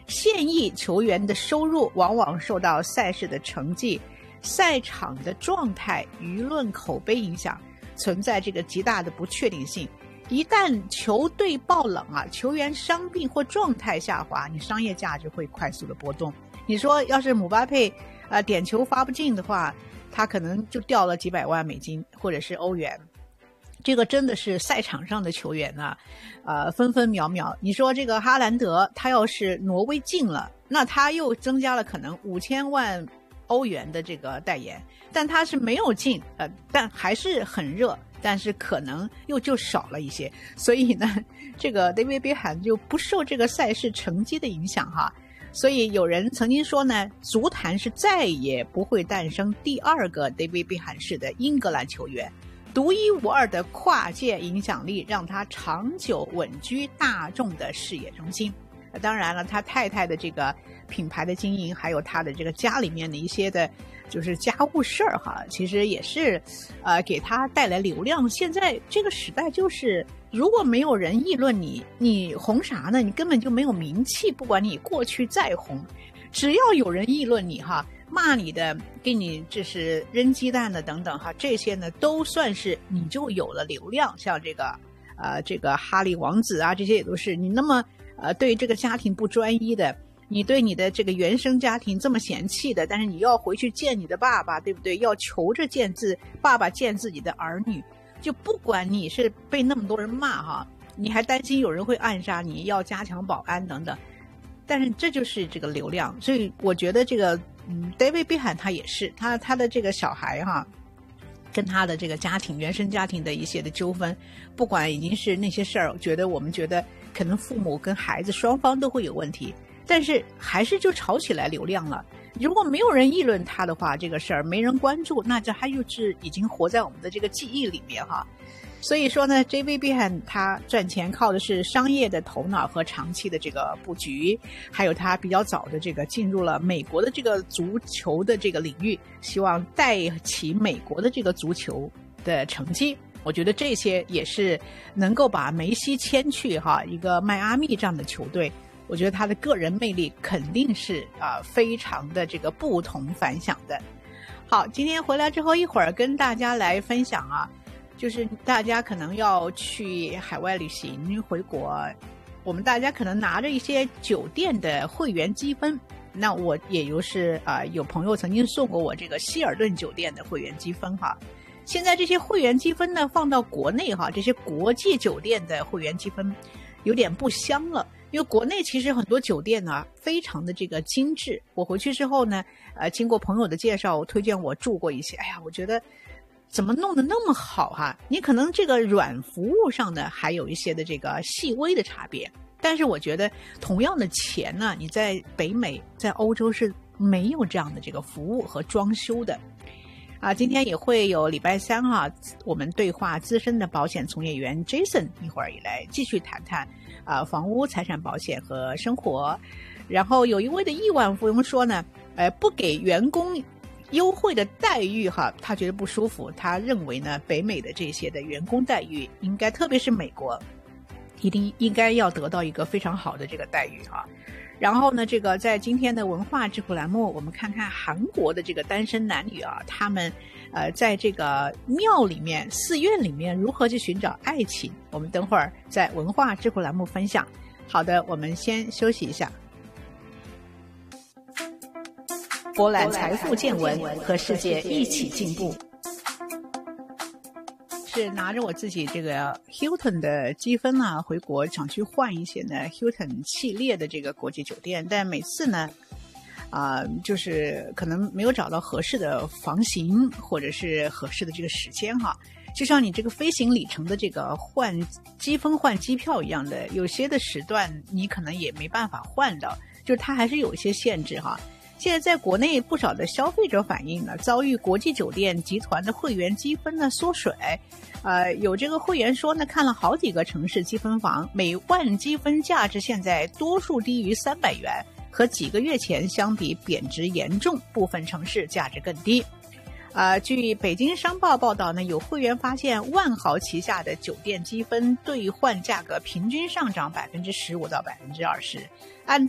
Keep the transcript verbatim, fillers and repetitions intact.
现役球员的收入往往受到赛事的成绩、赛场的状态、舆论口碑影响，存在这个极大的不确定性。一旦球队爆冷啊，球员伤病或状态下滑，你商业价值会快速的波动。你说要是姆巴佩呃点球发不进的话，他可能就掉了几百万美金或者是欧元。这个真的是赛场上的球员啊，呃，分分秒秒。你说这个哈兰德，他要是挪威进了，那他又增加了可能五千万欧元的这个代言，但他是没有进，呃，但还是很热，但是可能又就少了一些。所以呢，这个 David Beckham 就不受这个赛事成绩的影响哈。所以有人曾经说呢，足坛是再也不会诞生第二个 David Beckham 式的英格兰球员。独一无二的跨界影响力让他长久稳居大众的视野中心。当然了，他太太的这个品牌的经营，还有他的这个家里面的一些的就是家务事儿哈，其实也是呃给他带来流量。现在这个时代就是如果没有人议论你，你红啥呢？你根本就没有名气，不管你过去再红，只要有人议论你哈，骂你的，给你这是扔鸡蛋的等等哈，这些呢都算是你就有了流量。像这个呃这个哈利王子啊，这些也都是你那么呃对这个家庭不专一的，你对你的这个原生家庭这么嫌弃的，但是你要回去见你的爸爸，对不对？要求着见自爸爸见自己的儿女，就不管你是被那么多人骂哈，你还担心有人会暗杀你，要加强保安等等。但是这就是这个流量，所以我觉得这个嗯 David Beckham 他也是他他的这个小孩哈，跟他的这个家庭原生家庭的一些的纠纷，不管已经是那些事儿，我觉得我们觉得可能父母跟孩子双方都会有问题，但是还是就炒起来流量了。如果没有人议论他的话，这个事儿没人关注，那这还就是已经活在我们的这个记忆里面哈。所以说呢 David Beckham 他赚钱靠的是商业的头脑和长期的这个布局，还有他比较早的这个进入了美国的这个足球的这个领域，希望带起美国的这个足球的成绩。我觉得这些也是能够把梅西牵去哈一个迈阿密这样的球队，我觉得他的个人魅力肯定是啊、呃、非常的这个不同凡响的。好，今天回来之后一会儿跟大家来分享啊，就是大家可能要去海外旅行回国，我们大家可能拿着一些酒店的会员积分，那我也就是啊、呃、有朋友曾经送过我这个希尔顿酒店的会员积分哈。现在这些会员积分呢放到国内哈，这些国际酒店的会员积分有点不香了，因为国内其实很多酒店呢非常的这个精致，我回去之后呢呃经过朋友的介绍，我推荐我住过一些，哎呀我觉得怎么弄得那么好哈？你可能这个软服务上呢还有一些的这个细微的差别，但是我觉得同样的钱呢，你在北美在欧洲是没有这样的这个服务和装修的啊。今天也会有礼拜三哈、啊，我们对话资深的保险从业员 Jason， 一会儿也来继续谈谈啊房屋财产保险和生活。然后有一位的亿万富翁说呢，呃不给员工优惠的待遇哈，他觉得不舒服。他认为呢，北美的这些的员工待遇应该，特别是美国，一定应该要得到一个非常好的这个待遇哈。然后呢，这个在今天的文化智库栏目，我们看看韩国的这个单身男女啊，他们呃在这个庙里面、寺院里面如何去寻找爱情。我们等会儿在文化智库栏目分享。好的，我们先休息一下。博览财富见闻，和世界一起进步。是拿着我自己这个 Hilton 的积分啊，回国想去换一些呢 Hilton 系列的这个国际酒店，但每次呢，啊、呃，就是可能没有找到合适的房型或者是合适的这个时间哈。就像你这个飞行里程的这个换积分换机票一样的，有些的时段你可能也没办法换到，就是它还是有一些限制哈。现在在国内不少的消费者反映呢，遭遇国际酒店集团的会员积分呢缩水。呃，有这个会员说呢，看了好几个城市积分房，每万积分价值现在多数低于三百元，和几个月前相比贬值严重，部分城市价值更低。呃，据北京商报报道呢，有会员发现万豪旗下的酒店积分兑换价格平均上涨百分之十五到百分之二十，按